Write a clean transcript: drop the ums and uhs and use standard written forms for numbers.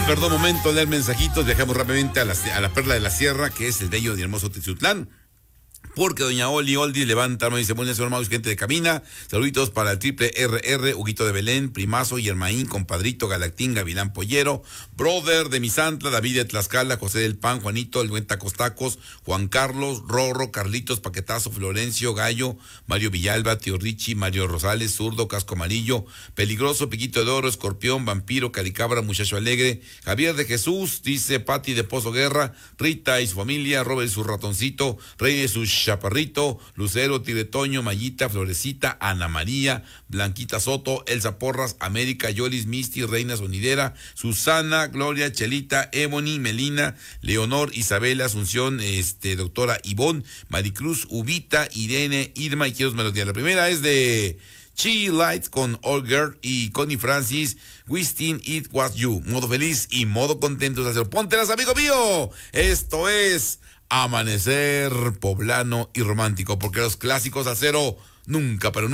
perdón, momento de leer mensajitos. Viajamos rápidamente a la Perla de la Sierra, que es el bello y hermoso Tizutlán. Porque doña Oli levanta, me dice, buenas noches, hermanos, gente de cabina. Saluditos para el triple RR, Huguito de Belén, Primazo, Yermaín, compadrito, Galactín, Gavilán Pollero, brother de Misantla, David de Tlaxcala, José del Pan, Juanito, el buen Tacos Tacos, Juan Carlos, Rorro, Carlitos, Paquetazo, Florencio, Gallo, Mario Villalba, Tío Richie, Mario Rosales, Zurdo, Casco Amarillo, Peligroso, Piquito de Oro, Escorpión, Vampiro, Caricabra, Muchacho Alegre, Javier de Jesús, dice Pati de Pozo Guerra, Rita y su familia, Robert y su ratoncito, Rey de su Chaparrito, Lucero, Tiretoño, Mayita, Florecita, Ana María, Blanquita Soto, Elsa Porras, América, Yolis, Misty, Reina Sonidera, Susana, Gloria, Chelita, Ebony, Melina, Leonor, Isabela, Asunción, doctora Ivonne, Maricruz, Ubita, Irene, Irma y Quiero Melodía. La primera es de Chi Lights con All Girl y Connie Francis, Wishing It Was You. Modo feliz y modo contento de hacer. Póntelas, amigo mío. Esto es Amanecer Poblano y Romántico, porque los clásicos al cero nunca, pero nunca.